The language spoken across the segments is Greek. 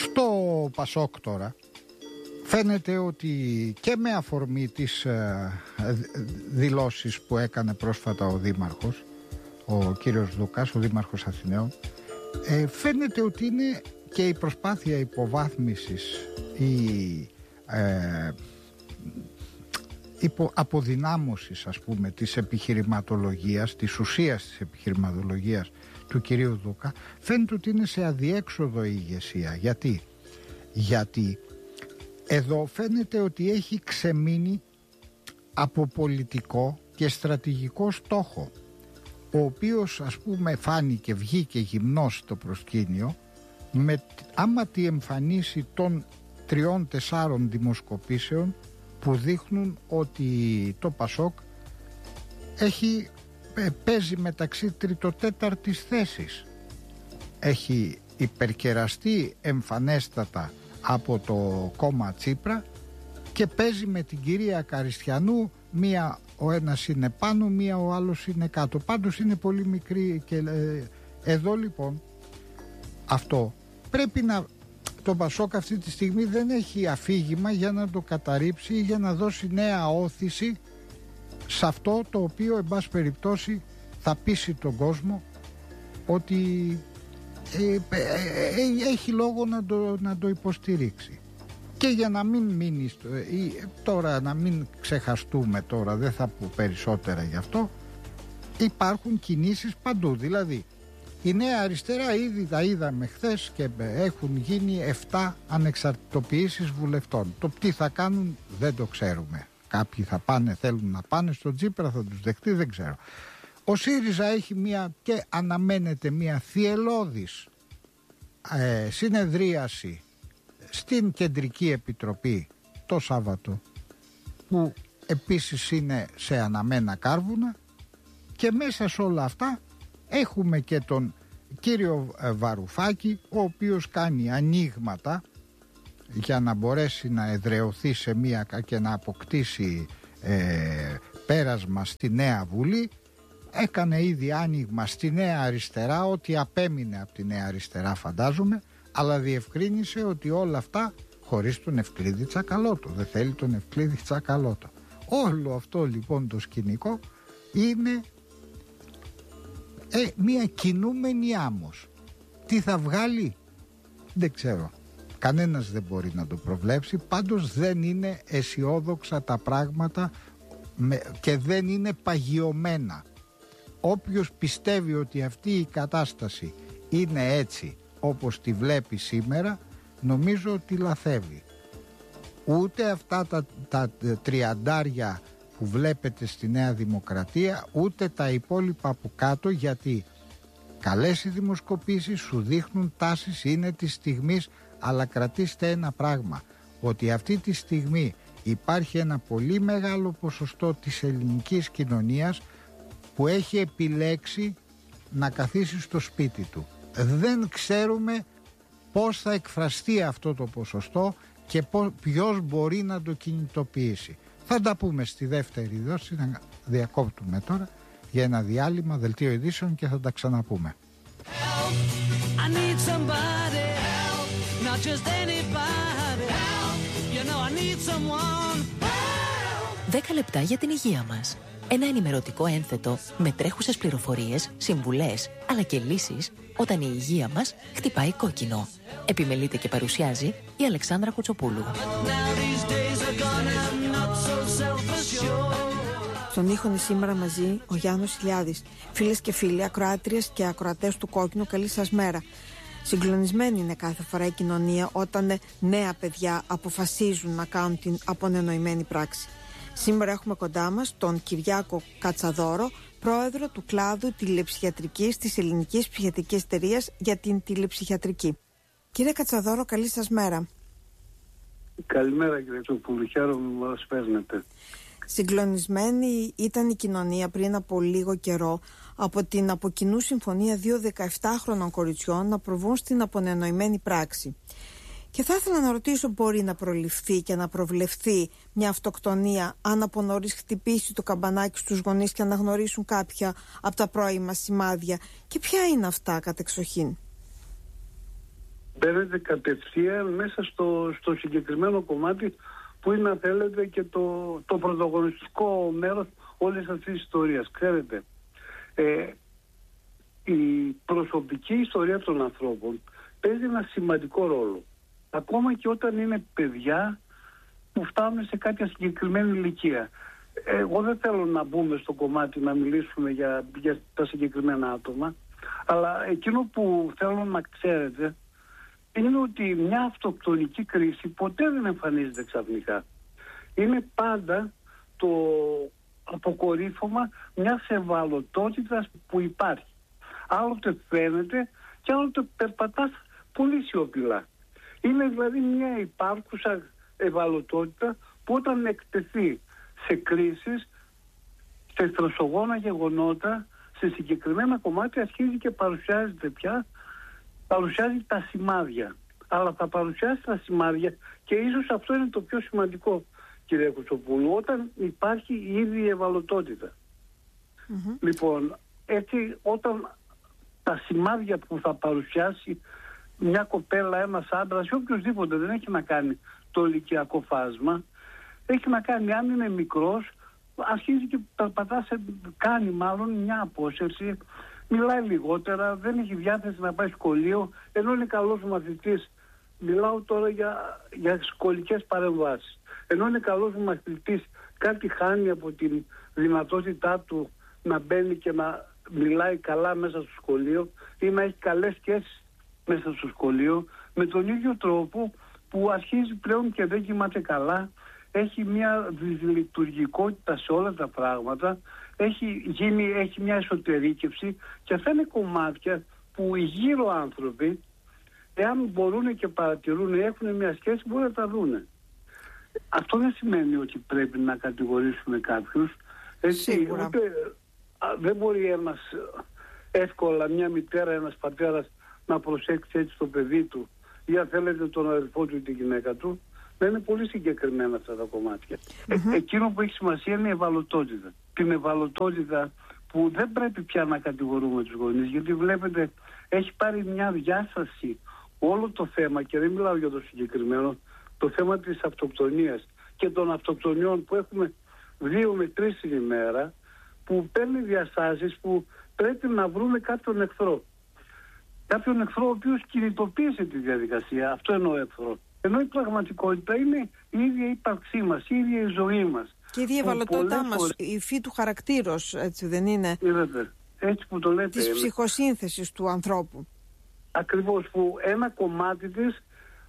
Στο Πασόκ τώρα φαίνεται ότι και με αφορμή τις δηλώσεις που έκανε πρόσφατα ο Δήμαρχος, ο κύριος Δούκας, ο Δήμαρχος Αθηναίων, φαίνεται ότι είναι και η προσπάθεια υποβάθμισης ή αποδυνάμωσης, ας πούμε, της επιχειρηματολογίας, της ουσίας της επιχειρηματολογίας του κυρίου Δούκα. Φαίνεται ότι είναι σε αδιέξοδο η ηγεσία. Γιατί εδώ φαίνεται ότι έχει ξεμείνει από πολιτικό και στρατηγικό στόχο, ο οποίος, ας πούμε, φάνηκε, βγήκε γυμνός στο προσκήνιο με άματη εμφανίση των 3-4 δημοσκοπήσεων που δείχνουν ότι το Πασόκ παίζει μεταξύ τριτοτέταρτης θέσης. Έχει υπερκεραστεί εμφανέστατα από το κόμμα Τσίπρα και παίζει με την κυρία Καριστιανού, μία ο ένας είναι πάνω, μία ο άλλος είναι κάτω. Πάντως είναι πολύ μικρή και εδώ λοιπόν αυτό πρέπει να... Το Πασόκ αυτή τη στιγμή δεν έχει αφήγημα για να το καταρρύψει ή για να δώσει νέα όθηση σε αυτό το οποίο, εν πάση περιπτώσει, θα πείσει τον κόσμο ότι έχει λόγο να το υποστηρίξει. Και για να μην μείνει τώρα, να μην ξεχαστούμε τώρα, δεν θα πω περισσότερα γι' αυτό, υπάρχουν κινήσεις παντού. Δηλαδή η Νέα Αριστερά ήδη τα είδαμε χθες και έχουν γίνει 7 ανεξαρτητοποιήσεις βουλευτών. Το τι θα κάνουν δεν το ξέρουμε. Κάποιοι θα πάνε, θέλουν να πάνε στον Τσίπρα, θα τους δεχτεί, δεν ξέρω. Ο ΣΥΡΙΖΑ έχει και αναμένεται μια θυελλώδης συνεδρίαση στην Κεντρική Επιτροπή το Σάββατο, που επίσης είναι σε αναμένα κάρβουνα, και μέσα σε όλα αυτά έχουμε και τον κύριο Βαρουφάκη, ο οποίος κάνει ανοίγματα για να μπορέσει να εδραιωθεί σε μία και να αποκτήσει πέρασμα στη Νέα Βουλή. Έκανε ήδη άνοιγμα στη Νέα Αριστερά, ό,τι απέμεινε από τη Νέα Αριστερά φαντάζομαι, αλλά διευκρίνησε ότι όλα αυτά χωρίς τον Ευκλήδη Τσακαλώτο. Δεν θέλει τον Ευκλήδη Τσακαλώτο. Όλο αυτό λοιπόν το σκηνικό είναι μια κινούμενη άμμος. Τι θα βγάλει δεν ξέρω. Κανένας δεν μπορεί να το προβλέψει. Πάντως δεν είναι αισιόδοξα τα πράγματα και δεν είναι παγιωμένα. Όποιος πιστεύει ότι αυτή η κατάσταση είναι έτσι όπως τη βλέπει σήμερα, νομίζω ότι λαθεύει. Ούτε αυτά τα 30 που βλέπετε στη Νέα Δημοκρατία, ούτε τα υπόλοιπα από κάτω, γιατί καλές οι δημοσκοπήσεις, σου δείχνουν τάσεις, είναι της στιγμής, αλλά κρατήστε ένα πράγμα, ότι αυτή τη στιγμή υπάρχει ένα πολύ μεγάλο ποσοστό της ελληνικής κοινωνίας που έχει επιλέξει να καθίσει στο σπίτι του. Δεν ξέρουμε πώς θα εκφραστεί αυτό το ποσοστό και ποιος μπορεί να το κινητοποιήσει. Θα τα πούμε στη δεύτερη δόση. Να διακόπτουμε τώρα για ένα διάλειμμα, δελτίο ειδήσεων, και θα τα ξαναπούμε. 10 λεπτά για την υγεία μας. Ένα ενημερωτικό ένθετο με τρέχουσες πληροφορίες, συμβουλές, αλλά και λύσεις όταν η υγεία μας χτυπάει κόκκινο. Επιμελείται και παρουσιάζει η Αλεξάνδρα Κουτσοπούλου. Στον ήχο είναι σήμερα μαζί ο Γιάννος Ηλιάδης. Φίλες και φίλοι, ακροάτριες και ακροατές του Κόκκινου, καλή σας μέρα. Συγκλονισμένη είναι κάθε φορά η κοινωνία όταν νέα παιδιά αποφασίζουν να κάνουν την απονενοημένη πράξη. Σήμερα έχουμε κοντά μας τον Κυριάκο Κατσαδόρο, πρόεδρο του κλάδου τηλεψυχιατρικής της Ελληνικής Ψυχιατρικής Εταιρείας για την τηλεψυχιατρική. Κύριε Κατσαδόρο, καλή σας μέρα. Καλημέρα κύριε Τσοπούλου, χαίρομαι που μας παίρνετε. Συγκλονισμένη ήταν η κοινωνία πριν από λίγο καιρό από την από κοινού συμφωνία 2 17χρονων κοριτσιών να προβούν στην απονενοημένη πράξη. Και θα ήθελα να ρωτήσω, μπορεί να προληφθεί και να προβλεφθεί μια αυτοκτονία αν από νωρίς χτυπήσει το καμπανάκι στους γονείς και αναγνωρίσουν κάποια από τα πρώιμα σημάδια, και ποια είναι αυτά κατεξοχήν? μπαίνετε κατευθείαν μέσα στο συγκεκριμένο κομμάτι που είναι, αν θέλετε, και το πρωταγωνιστικό μέρος όλης αυτής της ιστορίας. Ξέρετε, η προσωπική ιστορία των ανθρώπων παίζει ένα σημαντικό ρόλο. Ακόμα και όταν είναι παιδιά που φτάνουν σε κάποια συγκεκριμένη ηλικία. Εγώ δεν θέλω να μπούμε στο κομμάτι να μιλήσουμε για τα συγκεκριμένα άτομα, αλλά εκείνο που θέλω να ξέρετε είναι ότι μια αυτοκτονική κρίση ποτέ δεν εμφανίζεται ξαφνικά. Είναι πάντα το αποκορύφωμα μιας ευαλωτότητας που υπάρχει. Άλλοτε φαίνεται και άλλοτε περπατάς πολύ σιωπηλά. Είναι δηλαδή μια υπάρχουσα ευαλωτότητα που όταν εκτεθεί σε κρίσεις, σε στρεσογόνα γεγονότα, σε συγκεκριμένα κομμάτια αρχίζει και παρουσιάζεται πια, παρουσιάζει τα σημάδια. Αλλά θα παρουσιάσει τα σημάδια και ίσως αυτό είναι το πιο σημαντικό, κύριε Κουτσοπούλου, όταν υπάρχει ήδη η ευαλωτότητα. Λοιπόν, έτσι όταν τα σημάδια που θα παρουσιάσει μια κοπέλα, ένας άντρας ή οποιοδήποτε, δεν έχει να κάνει το ηλικιακό φάσμα, έχει να κάνει, αν είναι μικρός, αρχίζει και περπατά, κάνει μάλλον μια απόσυρση, μιλάει λιγότερα, δεν έχει διάθεση να πάει σχολείο, ενώ είναι καλός μαθητής. Μιλάω τώρα για σχολικές παρεμβάσεις. Ενώ είναι καλός μαθητής, κάτι χάνει από την δυνατότητά του να μπαίνει και να μιλάει καλά μέσα στο σχολείο ή να έχει καλές σχέσεις μέσα στο σχολείο, με τον ίδιο τρόπο που αρχίζει πλέον και δεν κοιμάται καλά, έχει μια δυσλειτουργικότητα σε όλα τα πράγματα, έχει μια εσωτερήκευση, και αυτά είναι κομμάτια που οι γύρω άνθρωποι, εάν μπορούν και παρατηρούν ή έχουν μια σχέση, μπορούν να τα δούνε. Αυτό δεν σημαίνει ότι πρέπει να κατηγορήσουμε κάποιους. Σίγουρα. Δεν μπορεί ένας εύκολα, μια μητέρα, ένας πατέρας να προσέξει έτσι το παιδί του ή αν θέλετε τον αδελφό του ή τη γυναίκα του. Δεν είναι πολύ συγκεκριμένα αυτά τα κομμάτια. Εκείνο που έχει σημασία είναι η ευαλωτότητα. Την ευαλωτότητα που δεν πρέπει πια να κατηγορούμε τους γονείς, γιατί βλέπετε έχει πάρει μια διάσταση όλο το θέμα, και δεν μιλάω για το συγκεκριμένο, το θέμα της αυτοκτονίας και των αυτοκτονιών που έχουμε 2 με 3 την ημέρα, που παίρνει διαστάσεις που πρέπει να βρούμε κάποιον εχθρό. Κάποιον εχθρό ο οποίος κινητοποίησε τη διαδικασία. Αυτό εννοώ εχθρό. Ενώ η πραγματικότητα είναι η ίδια η ύπαρξή μας, η ίδια η ζωή μας. Και η ίδια η ευαλωτότητά μας, η υφή του χαρακτήρος, έτσι δεν είναι? Είδατε, έτσι που το λέτε. Της ψυχοσύνθεσης του ανθρώπου. Ακριβώς, που ένα κομμάτι της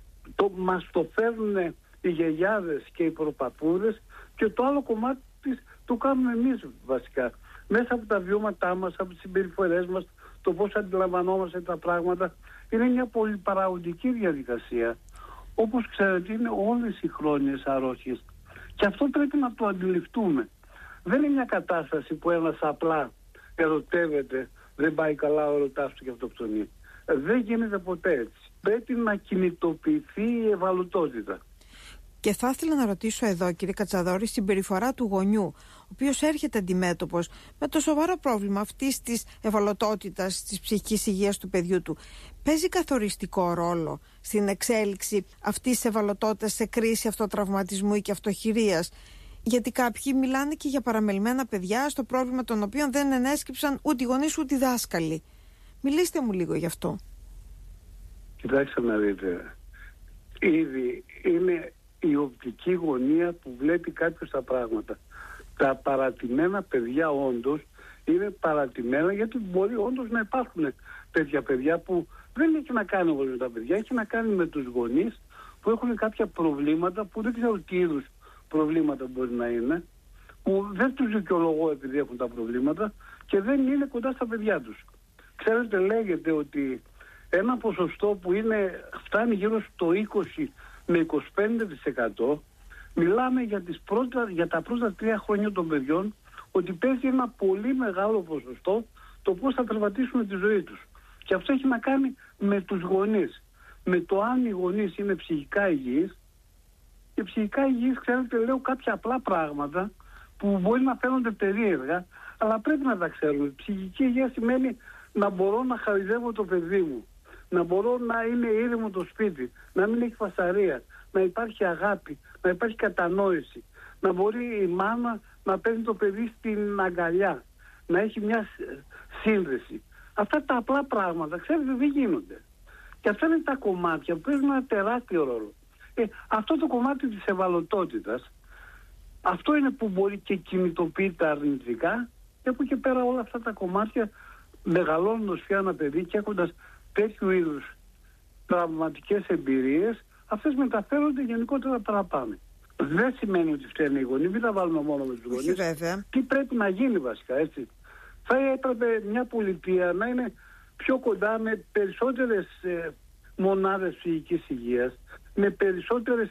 μας το φέρνουν οι γιαγιάδες και οι προπαππούδες, και το άλλο κομμάτι της το κάνουμε εμείς βασικά. Μέσα από τα βιώματά μας, από τις συμπεριφορές μας, το πώς αντιλαμβανόμαστε τα πράγματα. Είναι μια πολυπαραγωγική διαδικασία. Όπως ξέρετε, είναι όλες οι χρόνιες αρρώστιες. Και αυτό πρέπει να το αντιληφθούμε. Δεν είναι μια κατάσταση που ένας απλά ερωτεύεται, δεν πάει καλά ο ερωτάς του και αυτοκτονεί. Δεν γίνεται ποτέ έτσι. Πρέπει να κινητοποιηθεί η ευαλωτότητα. Και θα ήθελα να ρωτήσω εδώ, κύριε Κατσαδόρη, στην συμπεριφορά του γονιού, ο οποίος έρχεται αντιμέτωπος με το σοβαρό πρόβλημα αυτής της ευαλωτότητας της ψυχικής υγείας του παιδιού του. Παίζει καθοριστικό ρόλο στην εξέλιξη αυτής της ευαλωτότητας σε κρίση αυτοτραυματισμού ή και αυτοχειρίας? Γιατί κάποιοι μιλάνε και για παραμελημένα παιδιά, στο πρόβλημα των οποίων δεν ενέσκυψαν ούτε οι γονείς ούτε οι δάσκαλοι. Μιλήστε μου λίγο γι' αυτό. Κοιτάξτε να δείτε. Ήδη είναι η οπτική γωνία που βλέπει κάποιος τα πράγματα. Τα παρατημένα παιδιά όντως είναι παρατημένα, γιατί μπορεί όντως να υπάρχουν τέτοια παιδιά που δεν έχει να κάνει όμως με τα παιδιά, έχει να κάνει με τους γονείς που έχουν κάποια προβλήματα που δεν ξέρω τι είδους προβλήματα μπορεί να είναι, που δεν τους δικαιολογώ επειδή έχουν τα προβλήματα και δεν είναι κοντά στα παιδιά τους. Ξέρετε, λέγεται ότι ένα ποσοστό που φτάνει γύρω στο 20 με 25%, μιλάμε για τα πρώτα 3 χρόνια των παιδιών, ότι παίζει ένα πολύ μεγάλο ποσοστό το πώς θα περπατήσουν τη ζωή τους. Και αυτό έχει να κάνει με τους γονείς. Με το αν οι γονείς είναι ψυχικά υγιείς. Και ψυχικά υγιείς, ξέρετε, λέω κάποια απλά πράγματα που μπορεί να φαίνονται περίεργα, αλλά πρέπει να τα ξέρουμε. Ψυχική υγεία σημαίνει να μπορώ να χαϊδεύω το παιδί μου. να μπορώ να είναι ήρεμο το σπίτι, να μην έχει φασαρία, να υπάρχει αγάπη, να υπάρχει κατανόηση, να μπορεί η μάνα να παίρνει το παιδί στην αγκαλιά, να έχει μια σύνδεση. Αυτά τα απλά πράγματα, ξέρετε, δεν γίνονται. Και αυτά είναι τα κομμάτια που παίζουν ένα τεράστιο ρόλο. Αυτό το κομμάτι της ευαλωτότητας, αυτό είναι που μπορεί και κινητοποιεί τα αρνητικά, και από εκεί πέρα όλα αυτά τα κομμάτια, μεγαλώνοντας πια ένα παιδί και έχοντας τέτοιου είδους τραυματικές εμπειρίες, αυτές μεταφέρονται γενικότερα παραπάνω. Δεν σημαίνει ότι φταίνε οι γονείς, μην τα βάλουμε μόνο με τους γονείς. Τι πρέπει να γίνει βασικά, έτσι. Θα έπρεπε μια πολιτεία να είναι πιο κοντά, με περισσότερες μονάδες ψυχικής υγείας, με περισσότερες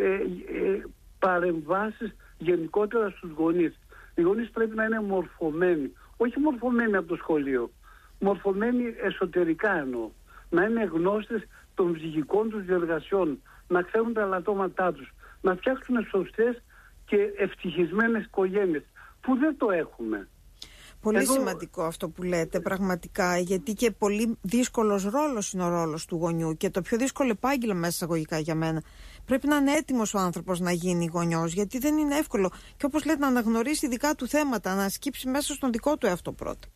παρεμβάσεις γενικότερα στους γονείς. Οι γονείς πρέπει να είναι μορφωμένοι, όχι μορφωμένοι από το σχολείο, μορφωμένοι εσωτερικά εννοώ, να είναι γνώστες των ψυχικών τους διεργασιών, να ξέρουν τα ελαττώματά τους, να φτιάξουν σωστές και ευτυχισμένες οικογένειες, που δεν το έχουμε. Πολύ σημαντικό αυτό που λέτε, πραγματικά, γιατί και πολύ δύσκολος ρόλος είναι ο ρόλος του γονιού και το πιο δύσκολο επάγγελμα μέσα εισαγωγικά για μένα. Πρέπει να είναι έτοιμος ο άνθρωπος να γίνει γονιός, γιατί δεν είναι εύκολο. Και όπως λέτε, να αναγνωρίσει δικά του θέματα, να σκύψει μέσα στον δικό του εαυτό πρώτα.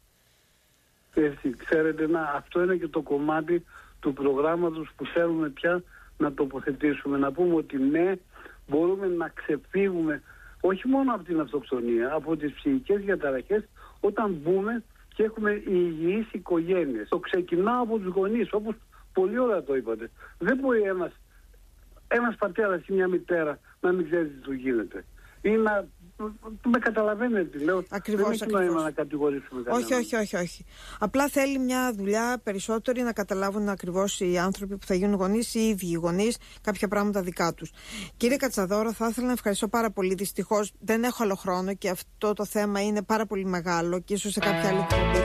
Ξέρετε, αυτό είναι και το κομμάτι του προγράμματος που θέλουμε πια να τοποθετήσουμε. Να πούμε ότι ναι, μπορούμε να ξεφύγουμε όχι μόνο από την αυτοκτονία, από τις ψυχικές διαταραχές, όταν μπούμε και έχουμε υγιείς οικογένειες. Το ξεκινάω από τους γονείς, όπως πολύ ωραία το είπατε. Δεν μπορεί ένας πατέρας ή μια μητέρα να μην ξέρει τι του γίνεται. Ή να... Με καταλαβαίνετε τι λέω. Ακριβώς, δεν έχει νόημα να κατηγορήσουμε κανέναν. Όχι. Απλά θέλει μια δουλειά περισσότερη να καταλάβουν ακριβώς οι άνθρωποι που θα γίνουν γονείς, οι ίδιοι οι γονείς, κάποια πράγματα δικά τους. Κύριε Κατσαδόρο, θα ήθελα να ευχαριστώ πάρα πολύ. Δυστυχώς δεν έχω άλλο χρόνο και αυτό το θέμα είναι πάρα πολύ μεγάλο και ίσως σε κάποια άλλη εκπομπή.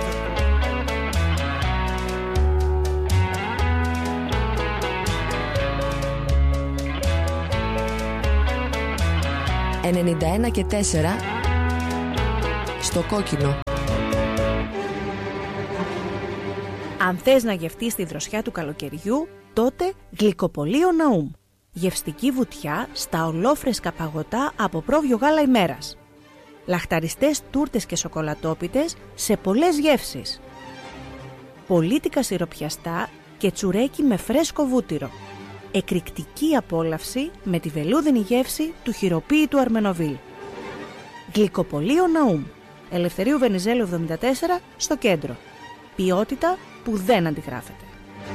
91 και 4 στο κόκκινο. Αν θες να γευτείς τη δροσιά του καλοκαιριού, τότε γλυκοπωλείο Ναούμ. Γευστική βουτιά στα ολόφρεσκα παγωτά από πρόβιο γάλα ημέρας. Λαχταριστές τούρτες και σοκολατόπιτες σε πολλές γεύσεις. Πολίτικα σιροπιαστά και τσουρέκι με φρέσκο βούτυρο. Εκρηκτική απόλαυση με τη βελούδινη γεύση του χειροποίητου Αρμενοβίλ. Γλυκοπωλείο Ναούμ. Ελευθερίου Βενιζέλου 74 στο κέντρο. Ποιότητα που δεν αντιγράφεται.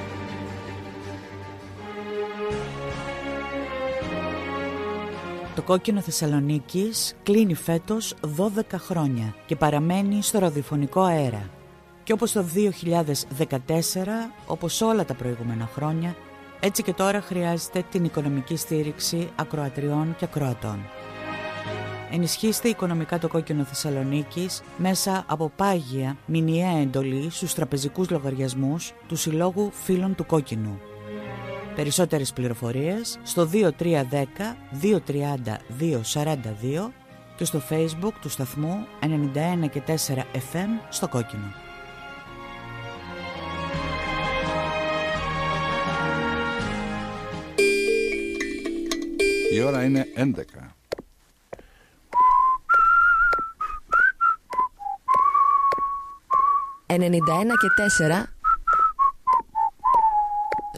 Το Κόκκινο Θεσσαλονίκης κλείνει φέτος 12 χρόνια και παραμένει στο ραδιοφωνικό αέρα. Και όπως το 2014, όπως όλα τα προηγούμενα χρόνια, έτσι και τώρα χρειάζεται την οικονομική στήριξη ακροατριών και ακροατών. Ενισχύστε οικονομικά το Κόκκινο Θεσσαλονίκης μέσα από πάγια μηνιαία εντολή στους τραπεζικούς λογαριασμούς του Συλλόγου Φίλων του Κόκκινου. Περισσότερες πληροφορίες στο 2310 230 242 και στο Facebook του σταθμού 91 και 4 FM στο Κόκκινο. Η ώρα είναι 11. 91 και 4